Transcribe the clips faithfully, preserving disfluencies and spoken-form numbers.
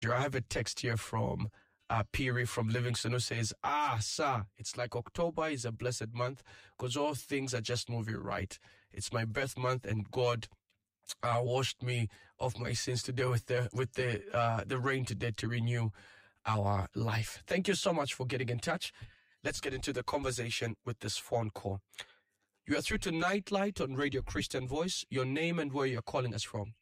I have a text here from uh, Piri from Livingston who says, ah, sir, it's like October is a blessed month because all things are just moving right. It's my birth month and God uh, washed me of my sins today with the with the uh, the rain today to renew our life. Thank you so much for getting in touch. Let's get into the conversation with this phone call. You are through to Nightlight on Radio Christian Voice. Your name and where you're calling us from.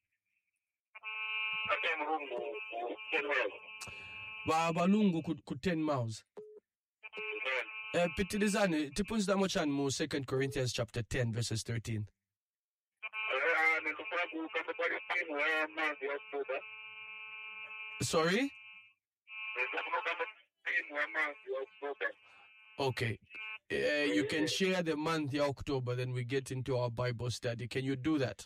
Balungu ku, ku ten miles. Eh pitilizane tipunzida mochani mu Second Corinthians chapter ten verses thirteen. Sorry? Okay. Uh, you can share the month of October, then we get into our Bible study. Can you do that?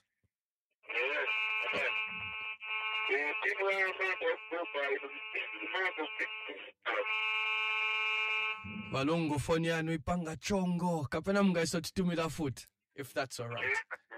Balungu phone yanu ipanga chongo. Kapena mga iso titumila foot, if that's all right.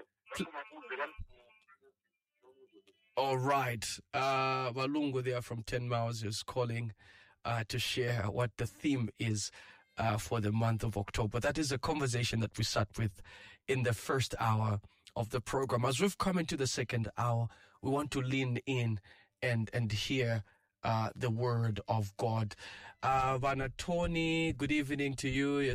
All right. Uh, Balungu there from ten miles is calling uh, to share what the theme is uh, for the month of October. That is a conversation that we sat with in the first hour of the program. As we've come into the second hour, we want to lean in and, and hear uh, the word of God. Uh, Vanatoni, good evening to you.